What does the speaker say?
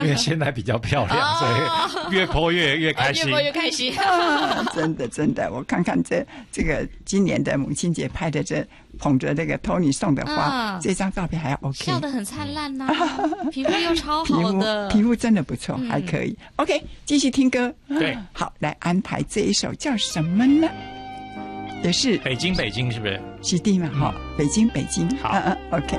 因为现在比较漂亮，所以越po越开心， 越播越开心。 真的，我看看这个今年的母亲节拍的这捧着这个 Tony 送的花，这张照片还 OK， 笑得很灿烂呐，皮肤又超好的， 皮肤真的不错，还可以。OK， 继续听歌。 对， 好，来安排这一首叫什么呢？也是北京是不是？ 是的嘛，北京。 好 ，OK。